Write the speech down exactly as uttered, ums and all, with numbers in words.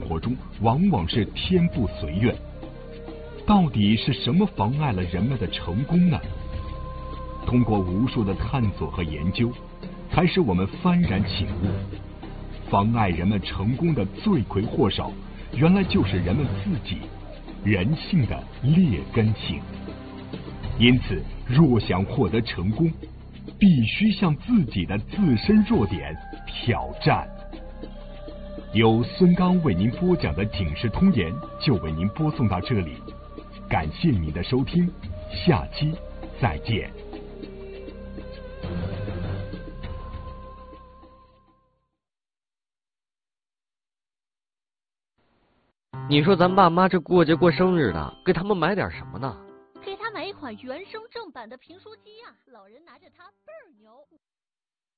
活中往往是天不随愿。到底是什么妨碍了人们的成功呢？通过无数的探索和研究，才使我们幡然醒悟，妨碍人们成功的罪魁祸首，原来就是人们自己，人性的劣根性。因此，若想获得成功，必须向自己的自身弱点挑战。由孙刚为您播讲的《警世通言》就为您播送到这里，感谢您的收听，下期再见。 你说咱爸妈这过节过生日的，给他们买点什么呢？ 给他买一款原声正版的评书机啊，老人拿着它倍儿牛。